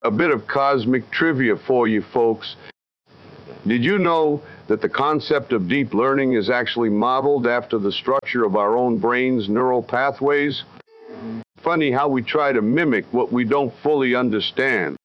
A bit of cosmic trivia for you folks. Did you know that the concept of deep learning is actually modeled after the structure of our own brain's neural pathways? Funny how we try to mimic what we don't fully understand.